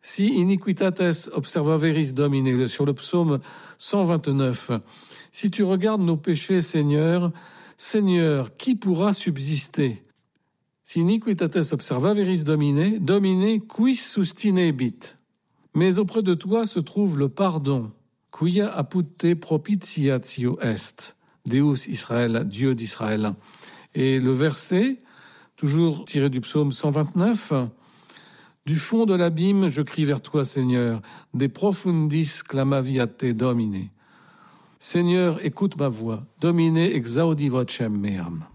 Si iniquitates observaveris Domine, sur le psaume 129, si tu regardes nos péchés, Seigneur, qui pourra subsister? Si iniquitates observaveris Domine, Domine quis sustinebit? Mais auprès de toi se trouve le pardon. Quia apud te propitiatio est. Deus Israël, Dieu d'Israël. Et le verset, toujours tiré du psaume 129, du fond de l'abîme, je crie vers toi, Seigneur. De profundis clamavi a te Domine. Seigneur, écoute ma voix. Domine exaudi vocem meam.